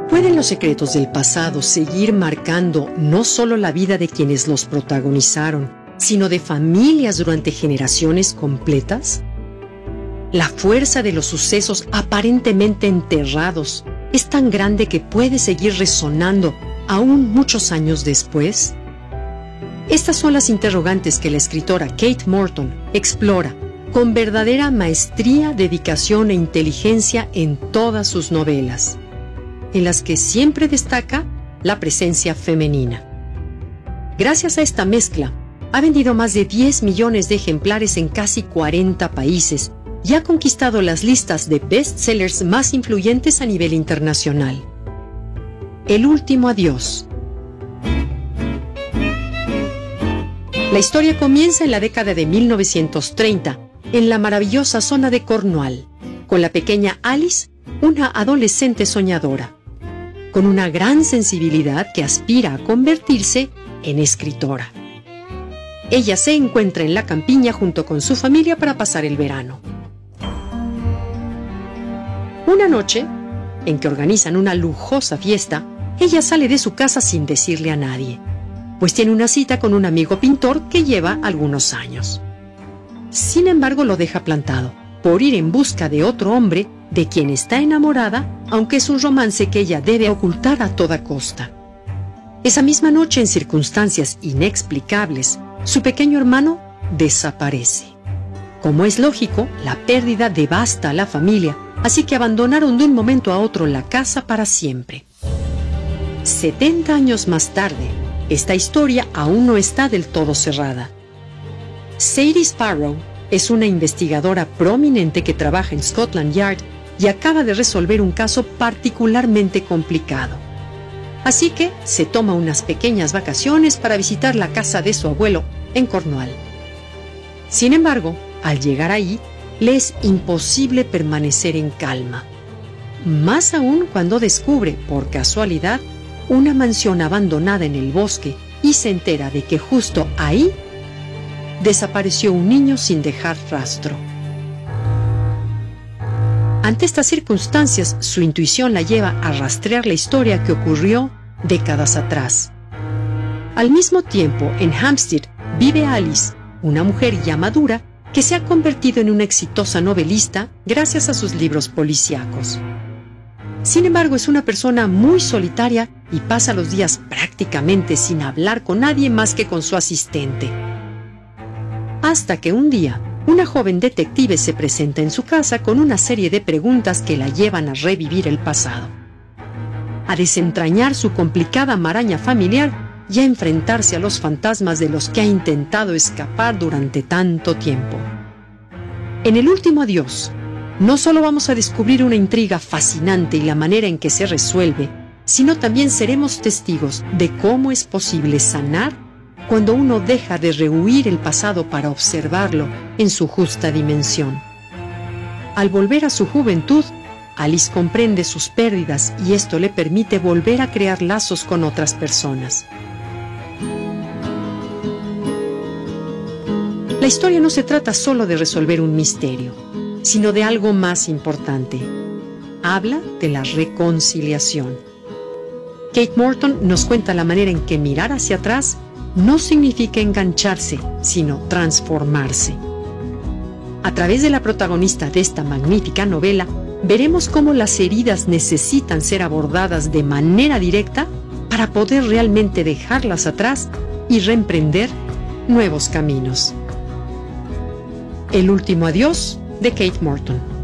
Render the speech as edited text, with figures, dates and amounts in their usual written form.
¿Pueden los secretos del pasado seguir marcando no solo la vida de quienes los protagonizaron, sino de familias durante generaciones completas? La fuerza de los sucesos aparentemente enterrados es tan grande que puede seguir resonando aún muchos años después. Estas son las interrogantes que la escritora Kate Morton explora con verdadera maestría, dedicación e inteligencia en todas sus novelas, en las que siempre destaca la presencia femenina. Gracias a esta mezcla, ha vendido más de 10 millones de ejemplares en casi 40 países y ha conquistado las listas de bestsellers más influyentes a nivel internacional. El último adiós. La historia comienza en la década de 1930, en la maravillosa zona de Cornwall, con la pequeña Alice, una adolescente soñadora, con una gran sensibilidad que aspira a convertirse en escritora. Ella se encuentra en la campiña junto con su familia para pasar el verano. Una noche, en que organizan una lujosa fiesta, ella sale de su casa sin decirle a nadie, pues tiene una cita con un amigo pintor que lleva algunos años. Sin embargo, lo deja plantado, por ir en busca de otro hombre de quien está enamorada, aunque es un romance que ella debe ocultar a toda costa. Esa misma noche, en circunstancias inexplicables, su pequeño hermano desaparece. Como es lógico, la pérdida devasta a la familia, así que abandonaron de un momento a otro la casa para siempre. 70 años más tarde, esta historia aún no está del todo cerrada. Sadie Sparrow es una investigadora prominente que trabaja en Scotland Yard y acaba de resolver un caso particularmente complicado. Así que se toma unas pequeñas vacaciones para visitar la casa de su abuelo en Cornwall. Sin embargo, al llegar ahí, le es imposible permanecer en calma. Más aún cuando descubre, por casualidad, una mansión abandonada en el bosque y se entera de que justo ahí desapareció un niño sin dejar rastro. Ante estas circunstancias, su intuición la lleva a rastrear la historia que ocurrió décadas atrás. Al mismo tiempo, en Hampstead vive Alice, una mujer ya madura que se ha convertido en una exitosa novelista gracias a sus libros policíacos. Sin embargo, es una persona muy solitaria y pasa los días prácticamente sin hablar con nadie más que con su asistente. Hasta que un día, una joven detective se presenta en su casa con una serie de preguntas que la llevan a revivir el pasado, a desentrañar su complicada maraña familiar y a enfrentarse a los fantasmas de los que ha intentado escapar durante tanto tiempo. En El último adiós, no solo vamos a descubrir una intriga fascinante y la manera en que se resuelve, sino también seremos testigos de cómo es posible sanar cuando uno deja de rehuir el pasado para observarlo en su justa dimensión. Al volver a su juventud, Alice comprende sus pérdidas y esto le permite volver a crear lazos con otras personas. La historia no se trata solo de resolver un misterio, sino de algo más importante. Habla de la reconciliación. Kate Morton nos cuenta la manera en que mirar hacia atrás no significa engancharse, sino transformarse. A través de la protagonista de esta magnífica novela, veremos cómo las heridas necesitan ser abordadas de manera directa para poder realmente dejarlas atrás y reemprender nuevos caminos. El último adiós de Kate Morton.